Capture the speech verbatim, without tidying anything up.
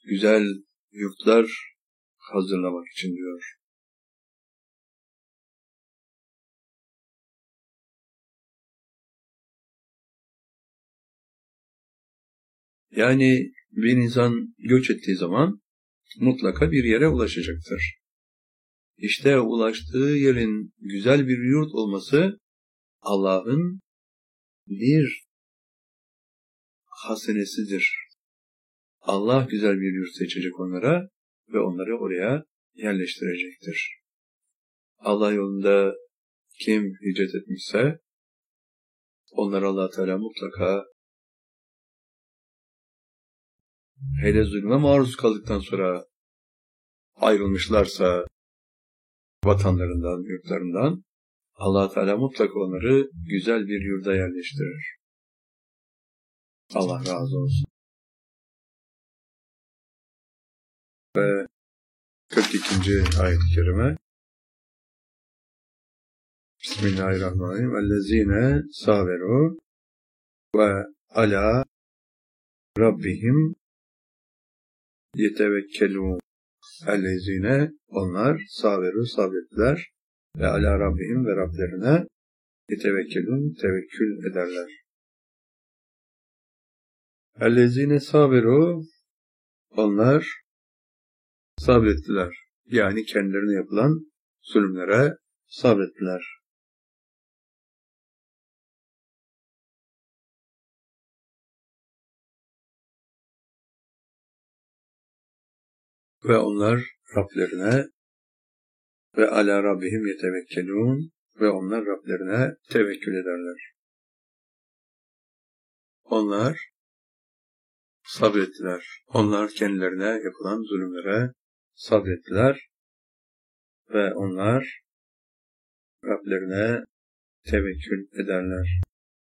güzel yurtlar hazırlamak için diyor. Yani bir insan göç ettiği zaman mutlaka bir yere ulaşacaktır. İşte ulaştığı yerin güzel bir yurt olması Allah'ın bir hasenesidir. Allah güzel bir yurt seçecek onlara ve onları oraya yerleştirecektir. Allah yolunda kim hicret etmişse onları Allah Teala mutlaka, hele zulme maruz kaldıktan sonra ayrılmışlarsa vatanlarından, yurtlarından, Allah Teala mutlaka onları güzel bir yurda yerleştirir. Allah razı olsun. Ve kırk ikinci ayet-i kerime. Bismillahirrahmanirrahim. Ellezine saberu ve ala rabbihim yetevekkelûn. Ellezine, onlar saberu, sabrettiler ve ala rabbihim, ve Rablerine yetevekkelûn, tevekkül ederler. Ellezine saberu, onlar sabrettiler. Yani kendilerine yapılan zulümlere sabrettiler. Ve onlar Rablerine ve ala rabbihim yetevekkelûn, ve onlar Rablerine tevekkül ederler. Onlar sabrettiler. Onlar kendilerine yapılan zulümlere sabrettiler ve onlar Rablerine tevekkül ederler.